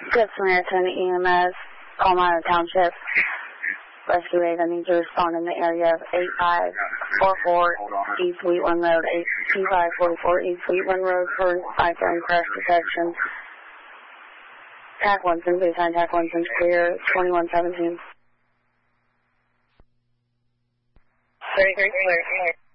Good Samaritan EMS, Palmyra Township. Rescue 8, I need to respond in the area of 8544 East Wheatland Road, 8544 East Wheatland Road for iPhone crash detection. TAC 1 please sign TAC 1 clear, 2117. 33 clear.